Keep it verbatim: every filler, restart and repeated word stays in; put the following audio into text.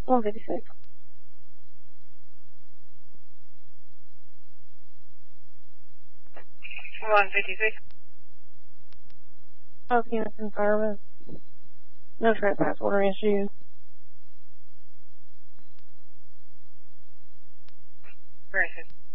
one fifty-six. one fifty-six. Both units in service. No trespass order issued. Where is it?